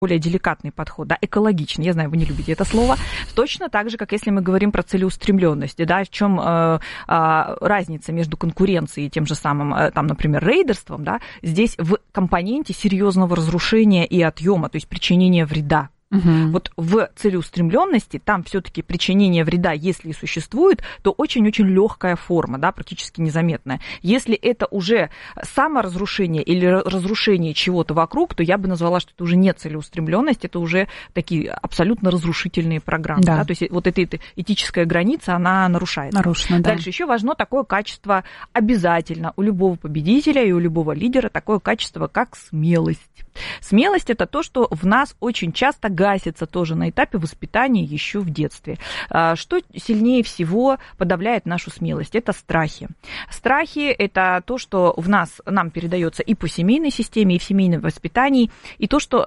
более деликатный подход, да, экологичный, я знаю, вы не любите это слово, точно так же, как если мы говорим про целеустремленность, да, в чем разница между конкуренцией и тем же самым, там, например, рейдерством, да, здесь в компоненте серьезного разрушения и отъема, то есть причинения вреда. Вот в целеустремленности там все-таки причинение вреда, если и существует, то очень-очень легкая форма, да, практически незаметная. Если это уже саморазрушение или разрушение чего-то вокруг, то я бы назвала, что это уже не целеустремленность, это уже такие абсолютно разрушительные программы. Да. Да? То есть вот эта этическая граница, она нарушается. Нарушена, да. Дальше еще важно такое качество обязательно у любого победителя и у любого лидера, такое качество, как смелость. Смелость – это то, что в нас очень часто гасится тоже на этапе воспитания еще в детстве. Что сильнее всего подавляет нашу смелость? Это страхи. Страхи – это то, что нам передается и по семейной системе, и в семейном воспитании, и то, что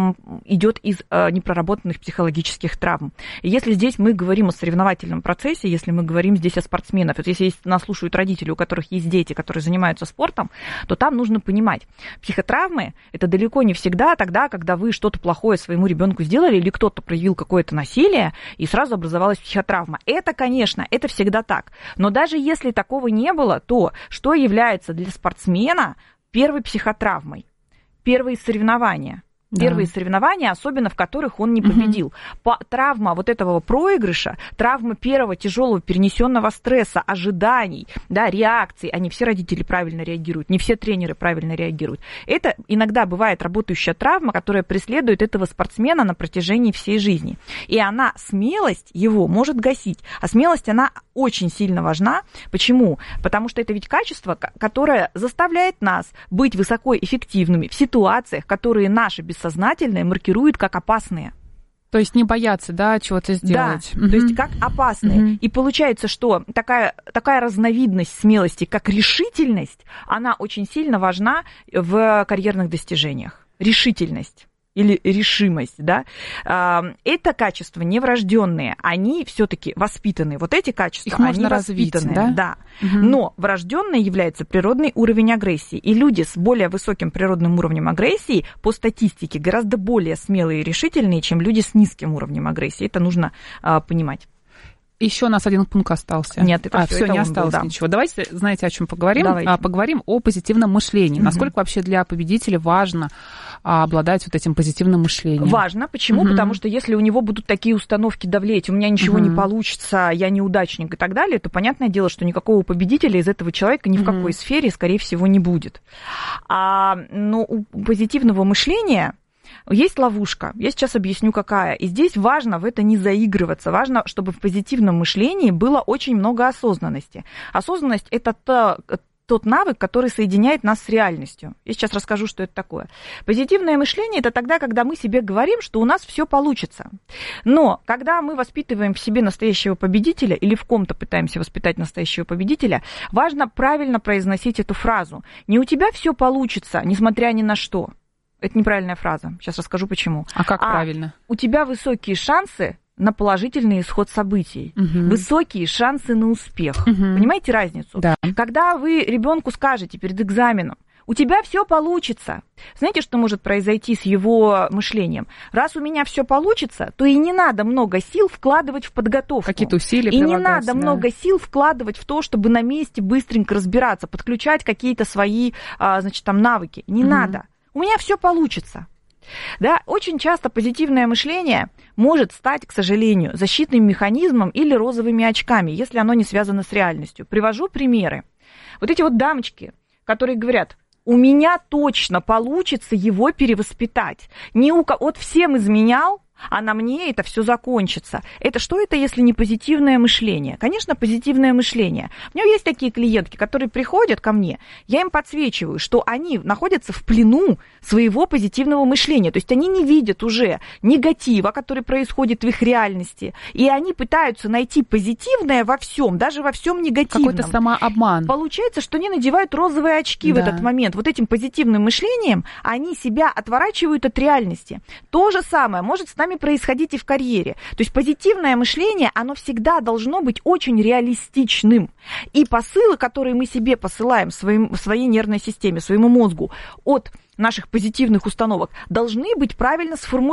идет из непроработанных психологических травм. И если здесь мы говорим о соревновательном процессе, если мы говорим здесь о спортсменах, вот если нас слушают родители, у которых есть дети, которые занимаются спортом, то там нужно понимать, психотравмы – это далеко не всегда тогда, когда вы что-то плохое своему ребенку сделали или кто-то проявил какое-то насилие, и сразу образовалась психотравма. Это, конечно, это всегда так. Но даже если такого не было, то что является для спортсмена первой психотравмой? Первые соревнования. Первые соревнования, особенно в которых он не победил. Травма вот этого проигрыша, травма первого тяжелого перенесенного стресса, ожиданий, да, реакций, а не все родители правильно реагируют, не все тренеры правильно реагируют. Это иногда бывает работающая травма, которая преследует этого спортсмена на протяжении всей жизни. И она, смелость его может гасить. А смелость, она очень сильно важна. Почему? Потому что это ведь качество, которое заставляет нас быть высокоэффективными в ситуациях, которые наши бессознательные маркируют как опасные. То есть не бояться, да, чего-то сделать. Да, то есть как опасные. И получается, что такая разновидность смелости, как решительность, она очень сильно важна в карьерных достижениях. Решительность. Или решимость, да, это качества не врожденные, они все-таки воспитанные. Вот эти качества, их можно они развить, воспитанные, да. Но врожденный является природный уровень агрессии. И люди с более высоким природным уровнем агрессии, по статистике, гораздо более смелые и решительные, чем люди с низким уровнем агрессии. Это нужно понимать. Еще у нас один пункт остался. Нет, это все, не осталось ничего. Давайте, знаете, о чем поговорим? Поговорим о позитивном мышлении. Насколько вообще для победителя важно обладать вот этим позитивным мышлением? Важно. Почему? Потому что если у него будут такие установки давлеть, у меня ничего не получится, я неудачник и так далее, то понятное дело, что никакого победителя из этого человека ни в какой сфере, скорее всего, не будет. Но у позитивного мышления есть ловушка, я сейчас объясню, какая. И здесь важно в это не заигрываться, важно, чтобы в позитивном мышлении было очень много осознанности. Осознанность – это тот навык, который соединяет нас с реальностью. Я сейчас расскажу, что это такое. Позитивное мышление – это тогда, когда мы себе говорим, что у нас все получится. Но когда мы воспитываем в себе настоящего победителя или в ком-то пытаемся воспитать настоящего победителя, важно правильно произносить эту фразу. Не у тебя все получится, несмотря ни на что. Это неправильная фраза. Сейчас расскажу, почему. А как правильно? У тебя высокие шансы на положительный исход событий. Высокие шансы на успех. Понимаете разницу? Да. Когда вы ребенку скажете перед экзаменом, у тебя все получится. Знаете, что может произойти с его мышлением? Раз у меня все получится, то и не надо много сил вкладывать в подготовку. Какие-то усилия и не надо много сил вкладывать в то, чтобы на месте быстренько разбираться, подключать какие-то свои, навыки. Не надо. У меня все получится. Да, очень часто позитивное мышление может стать, к сожалению, защитным механизмом или розовыми очками, если оно не связано с реальностью. Привожу примеры. Вот эти вот дамочки, которые говорят: у меня точно получится его перевоспитать. Вот всем изменял, а на мне это все закончится. Что это, если не позитивное мышление? Конечно, позитивное мышление. У меня есть такие клиентки, которые приходят ко мне, я им подсвечиваю, что они находятся в плену своего позитивного мышления. То есть они не видят уже негатива, который происходит в их реальности, и они пытаются найти позитивное во всем, даже во всем негативном. Какой-то самообман. Получается, что они надевают розовые очки в этот момент. Вот этим позитивным мышлением они себя отворачивают от реальности. То же самое может с нами нами происходить и в карьере. То есть позитивное мышление, оно всегда должно быть очень реалистичным. И посылы, которые мы себе посылаем своей нервной системе, своему мозгу от наших позитивных установок, должны быть правильно сформулированы.